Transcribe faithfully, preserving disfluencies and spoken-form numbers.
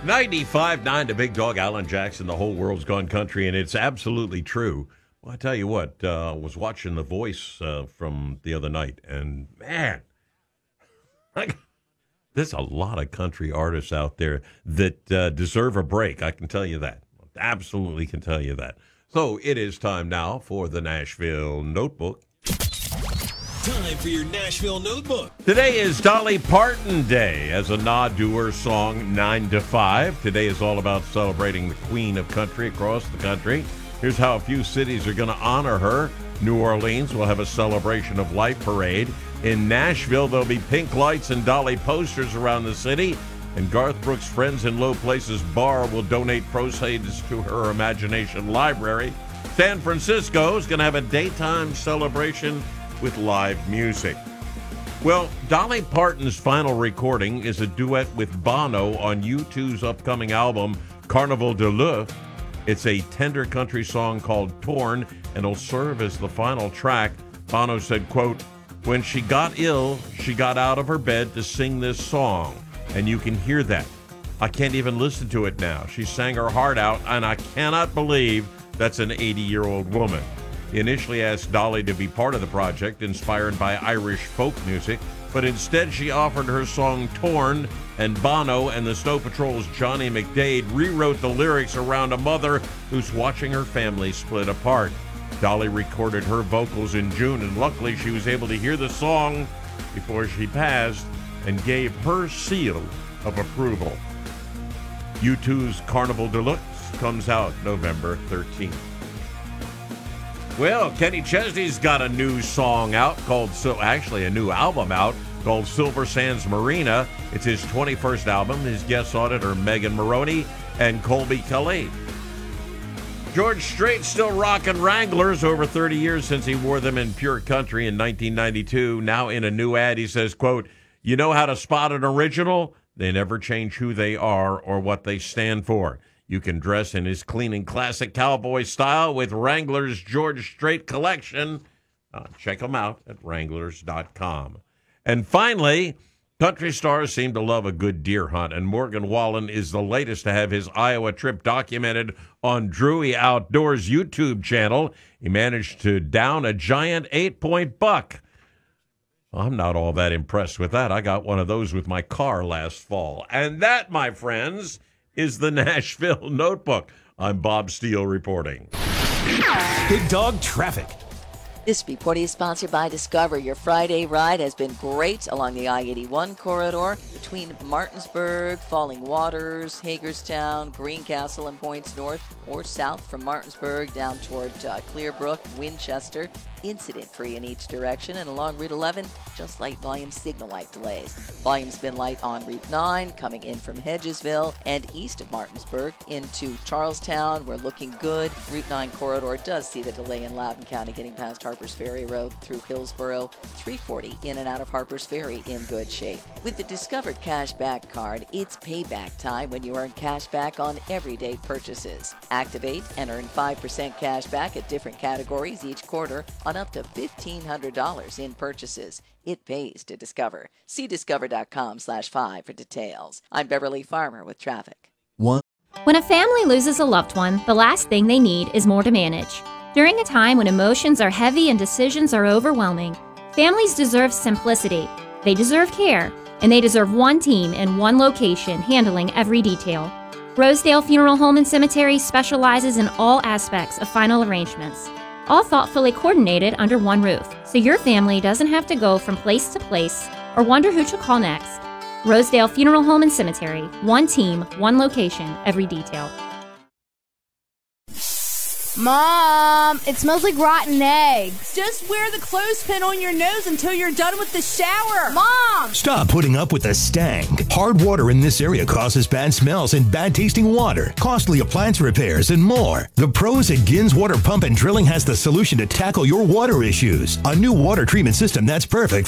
ninety-five nine to Big Dog, Alan Jackson, the whole world's gone country, and it's absolutely true. Well, I tell you what, uh, I was watching The Voice uh, from the other night, and man, there's a lot of country artists out there that uh, deserve a break. I can tell you that. Absolutely can tell you that. So it is time now for the Nashville Notebook. Time for your Nashville Notebook. Today is Dolly Parton Day. As a nod to her song nine to five, today is all about celebrating the queen of country across the country. Here's how a few cities are going to honor her. New Orleans will have a Celebration of Life parade. In Nashville, there'll be pink lights and Dolly posters around the city. And Garth Brooks' Friends in Low Places Bar will donate proceeds to her Imagination Library. San Francisco is going to have a daytime celebration with live music. Well, Dolly Parton's final recording is a duet with Bono on U two's upcoming album, Carnival de Leu. It's a tender country song called Torn, and it'll serve as the final track. Bono said, quote, "When she got ill, she got out of her bed to sing this song, and you can hear that. I can't even listen to it now. She sang her heart out, and I cannot believe that's an eighty-year-old woman." He initially asked Dolly to be part of the project, inspired by Irish folk music, but instead she offered her song Torn, and Bono and the Snow Patrol's Johnny McDade rewrote the lyrics around a mother who's watching her family split apart. Dolly recorded her vocals in June, and luckily she was able to hear the song before she passed and gave her seal of approval. U two's Carnival Deluxe comes out November thirteenth. Well, Kenny Chesney's got a new song out called, so actually a new album out called Silver Sands Marina. It's his twenty-first album. His guests on it are Megan Maroney and Colby Kelly. George Strait's still rocking Wranglers, over thirty years since he wore them in Pure Country in nineteen ninety-two. Now in a new ad, he says, quote, "You know how to spot an original? They never change who they are or what they stand for. You can dress in his clean and classic cowboy style with Wrangler's George Strait collection. Uh, check them out at wranglers dot com. And finally, country stars seem to love a good deer hunt, and Morgan Wallen is the latest to have his Iowa trip documented on Drewy Outdoors' YouTube channel. He managed to down a giant eight-point buck. I'm not all that impressed with that. I got one of those with my car last fall. And that, my friends, is the Nashville Notebook. I'm Bob Steele reporting. Big Dog Traffic. This report is sponsored by Discover. Your Friday ride has been great along the I eighty-one corridor between Martinsburg, Falling Waters, Hagerstown, Greencastle, and points north or south from Martinsburg down toward uh, Clearbrook, Winchester. Incident-free in each direction, and along Route eleven, just light volume signal light delays. Volume's been light on Route nine, coming in from Hedgesville and east of Martinsburg into Charlestown. We're looking good. Route nine corridor does see the delay in Loudoun County getting past Harpers Ferry Road through Hillsboro. three forty in and out of Harpers Ferry in good shape. With the Discover Cashback Card, it's payback time when you earn cash back on everyday purchases. Activate and earn five percent cash back at different categories each quarter on up to fifteen hundred dollars in purchases. It pays to Discover. See discover.com slash five for details. I'm Beverly Farmer with traffic. One. When a family loses a loved one, the last thing they need is more to manage. During a time when emotions are heavy and decisions are overwhelming, families deserve simplicity. They deserve care, and they deserve one team in one location handling every detail. Rosedale Funeral Home and Cemetery specializes in all aspects of final arrangements, all thoughtfully coordinated under one roof, so your family doesn't have to go from place to place or wonder who to call next. Rosedale Funeral Home and Cemetery, one team, one location, every detail. Mom, it smells like rotten eggs. Just wear the clothespin on your nose until you're done with the shower. Mom! Stop putting up with the stank. Hard water in this area causes bad smells and bad tasting water, costly appliance repairs, and more. The pros at Gins Water Pump and Drilling has the solution to tackle your water issues. A new water treatment system that's perfect